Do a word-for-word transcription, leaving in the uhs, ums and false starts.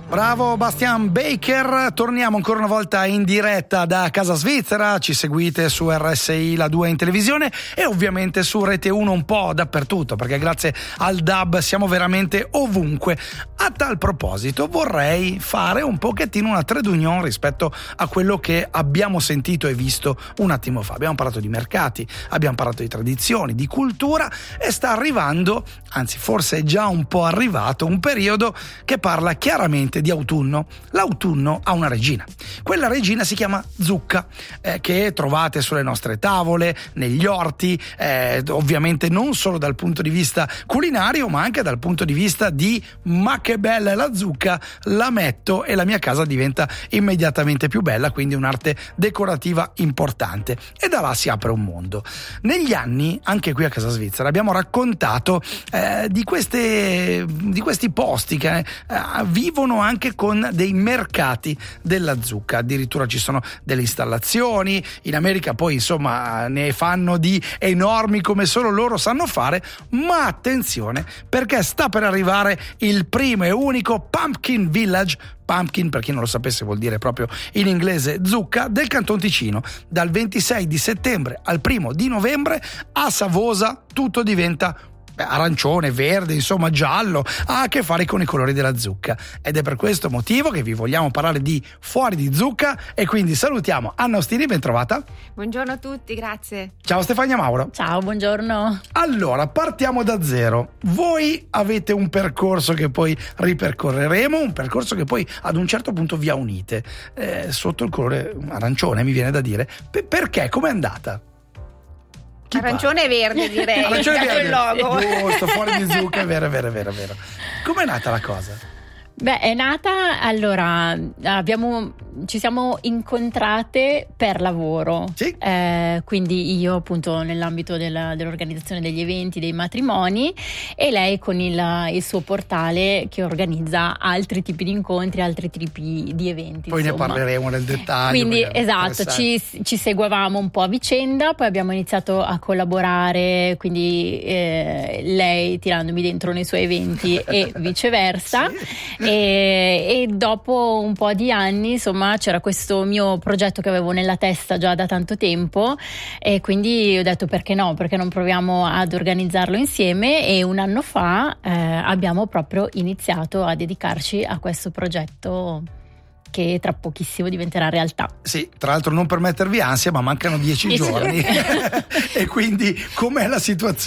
Bravo Bastian Baker, torniamo ancora una volta in diretta da casa svizzera, ci seguite su R S I La due in televisione e ovviamente su Rete uno un po' dappertutto, perché grazie al D A B siamo veramente ovunque. A tal proposito vorrei fare un pochettino una trade union rispetto a quello che abbiamo sentito e visto un attimo fa. Abbiamo parlato di mercati, abbiamo parlato di tradizioni, di cultura e sta arrivando, anzi forse è già un po' arrivato, un periodo che parla chiaramente di autunno. L'autunno ha una regina, quella regina si chiama zucca, eh, che trovate sulle nostre tavole, negli orti, eh, ovviamente non solo dal punto di vista culinario ma anche dal punto di vista di ma che bella è la zucca, la metto e la mia casa diventa immediatamente più bella, quindi un'arte decorativa importante, e da là si apre un mondo. Negli anni anche qui a casa svizzera abbiamo raccontato eh, di queste di questi posti che eh, vivono anche con dei mercati della zucca, addirittura ci sono delle installazioni, in America poi insomma ne fanno di enormi come solo loro sanno fare, ma attenzione perché sta per arrivare il primo e unico Pumpkin Village. Pumpkin, per chi non lo sapesse, vuol dire proprio in inglese zucca, del Canton Ticino. Dal ventisei di settembre al primo di novembre a Savosa tutto diventa arancione, verde, insomma giallo, ha a che fare con i colori della zucca, ed è per questo motivo che vi vogliamo parlare di Fuori di Zucca, e quindi salutiamo Anna Ostini, ben trovata. Buongiorno a tutti, grazie. Ciao Stefania Mauro. Ciao, buongiorno. Allora, partiamo da zero. Voi avete un percorso che poi ripercorreremo, un percorso che poi ad un certo punto vi ha unite eh, sotto il colore arancione, mi viene da dire. P- perché? Com'è andata? Chi arancione e verde, direi. Arancione e verde. Il logo. Giusto, Fuori di Zucca, è vero, è vero, è vero, è vero. Com'è nata la cosa? Beh, è nata, allora, abbiamo, ci siamo incontrate per lavoro, sì. eh, quindi io appunto nell'ambito della, dell'organizzazione degli eventi, dei matrimoni, e lei con il, il suo portale che organizza altri tipi di incontri, altri tipi di eventi. Poi insomma. Ne parleremo nel dettaglio. Quindi esatto, ci, ci seguivamo un po' a vicenda, poi abbiamo iniziato a collaborare, quindi eh, lei tirandomi dentro nei suoi eventi e viceversa. Sì. E, e dopo un po' di anni insomma c'era questo mio progetto che avevo nella testa già da tanto tempo, e quindi ho detto perché no, perché non proviamo ad organizzarlo insieme, e un anno fa eh, abbiamo proprio iniziato a dedicarci a questo progetto che tra pochissimo diventerà realtà. Sì, tra l'altro non per mettervi ansia, ma mancano dieci giorni e quindi com'è la situazione?